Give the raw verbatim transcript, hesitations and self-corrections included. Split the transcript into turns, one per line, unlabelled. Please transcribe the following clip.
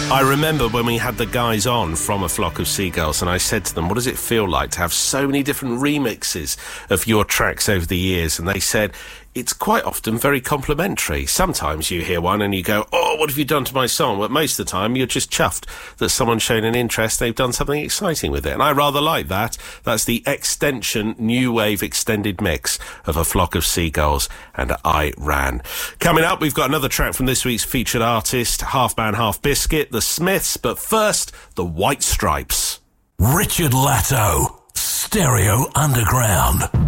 I remember when we had the guys on from A Flock of Seagulls, and I said to them, what does it feel like to have so many different remixes of your tracks over the years? And they said, it's quite often very complimentary. Sometimes you hear one and you go, oh, what have you done to my song? But most of the time you're just chuffed that someone's shown an interest, they've done something exciting with it. And I rather like that. That's the Extension New Wave extended mix of A Flock of Seagulls and I Ran. Coming up, we've got another track from this week's featured artist, Half Man, Half Biscuit, The Smiths, but first, The White Stripes.
Richard Latto, Stereo Underground.